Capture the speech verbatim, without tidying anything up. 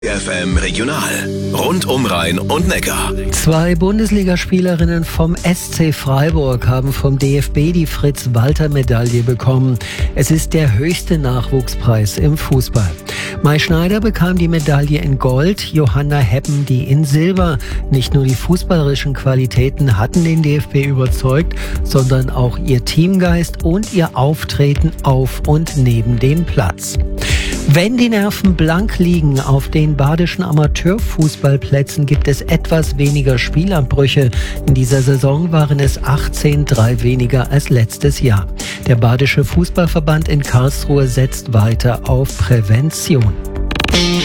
F M Regional. Rund um Rhein und Neckar. Zwei Bundesligaspielerinnen vom S C Freiburg haben vom D F B die Fritz-Walter-Medaille bekommen. Es ist der höchste Nachwuchspreis im Fußball. Mai Schneider bekam die Medaille in Gold, Johanna Heppen die in Silber. Nicht nur die fußballerischen Qualitäten hatten den D F B überzeugt, sondern auch ihr Teamgeist und ihr Auftreten auf und neben dem Platz. Wenn die Nerven blank liegen auf den badischen Amateurfußballplätzen, gibt es etwas weniger Spielabbrüche. In dieser Saison waren es achtzehn, drei weniger als letztes Jahr. Der Badische Fußballverband in Karlsruhe setzt weiter auf Prävention.